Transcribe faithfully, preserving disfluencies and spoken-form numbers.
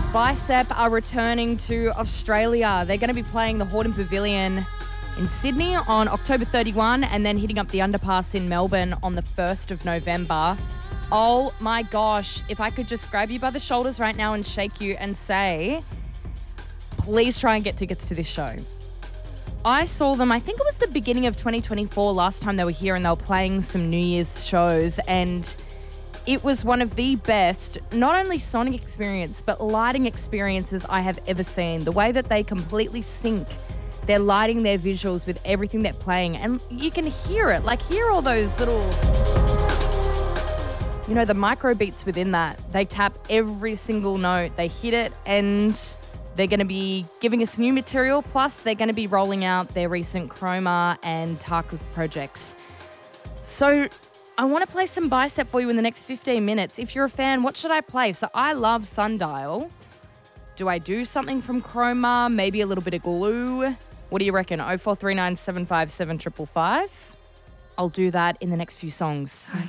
Bicep are returning to Australia. They're going to be playing the Horton Pavilion in Sydney on October thirty-first and then hitting up the Underpass in Melbourne on the first of November. Oh my gosh, if I could just grab you by the shoulders right now and shake you and say, please try and get tickets to this show. I saw them, I think it was the beginning of twenty twenty-four last time they were here, and they were playing some New Year's shows, and it was one of the best, not only sonic experience, but lighting experiences I have ever seen. The way that they completely sync their lighting, their visuals with everything they're playing. And you can hear it, like hear all those little, you know, the micro beats within that. They tap every single note, they hit it, and they're going to be giving us new material. Plus, they're going to be rolling out their recent Chroma and Taku projects. So I want to play some Bicep for you in the next fifteen minutes. If you're a fan, what should I play? So I love Sundial. Do I do something from Chroma? Maybe a little bit of Glue? What do you reckon? oh four three nine, seven five seven, five five five? I'll do that in the next few songs.